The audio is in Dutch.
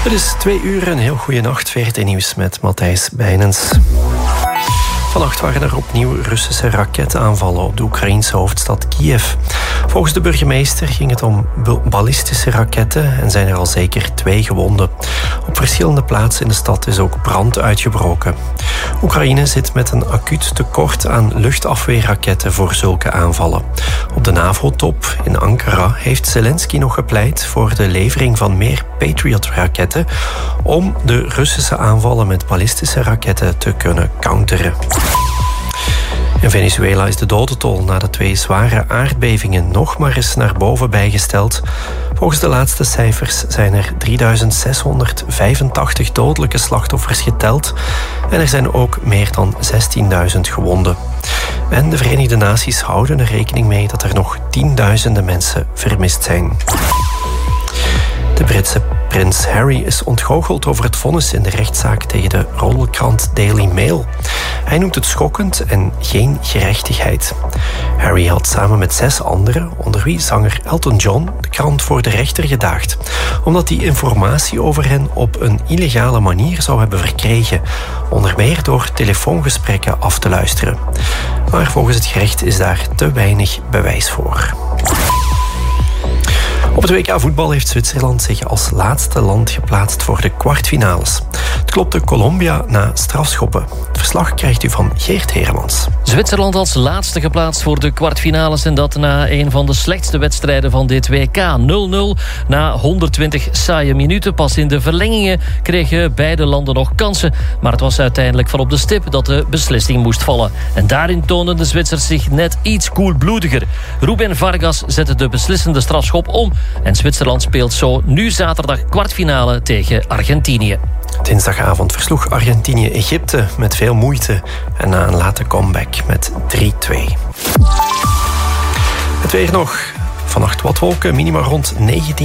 Het is 2:00, een heel goede nacht. VRT Nieuws met Matthijs Bijnens. Vannacht waren er opnieuw Russische raketaanvallen op de Oekraïense hoofdstad Kiev. Volgens de burgemeester ging het om ballistische raketten en zijn er al zeker 2 gewonden. Op verschillende plaatsen in de stad is ook brand uitgebroken. Oekraïne zit met een acuut tekort aan luchtafweerraketten voor zulke aanvallen. Op de NAVO-top in Ankara heeft Zelensky nog gepleit voor de levering van meer Patriot-raketten om de Russische aanvallen met ballistische raketten te kunnen counteren. In Venezuela is de dodentol na de 2 zware aardbevingen nog maar eens naar boven bijgesteld. Volgens de laatste cijfers zijn er 3685 dodelijke slachtoffers geteld en er zijn ook meer dan 16.000 gewonden. En de Verenigde Naties houden er rekening mee dat er nog 10.000 mensen vermist zijn. De Britse prins Harry is ontgoocheld over het vonnis in de rechtszaak tegen de roddelkrant Daily Mail. Hij noemt het schokkend en geen gerechtigheid. Harry had samen met 6 anderen, onder wie zanger Elton John, de krant voor de rechter gedaagd, omdat hij informatie over hen op een illegale manier zou hebben verkregen, onder meer door telefoongesprekken af te luisteren. Maar volgens het gerecht is daar te weinig bewijs voor. Op het WK voetbal heeft Zwitserland zich als laatste land geplaatst voor de kwartfinales. Het klopte Colombia na strafschoppen. Het verslag krijgt u van Geert Heremans. Zwitserland als laatste geplaatst voor de kwartfinales en dat na een van de slechtste wedstrijden van dit WK. 0-0 na 120 saaie minuten. Pas in de verlengingen kregen beide landen nog kansen. Maar het was uiteindelijk van op de stip dat de beslissing moest vallen. En daarin toonden de Zwitsers zich net iets koelbloediger. Ruben Vargas zette de beslissende strafschop om. En Zwitserland speelt zo nu zaterdag kwartfinale tegen Argentinië. Dinsdagavond versloeg Argentinië Egypte met veel moeite en na een late comeback met 3-2. Het weer nog. Vannacht wat wolken, minima rond 19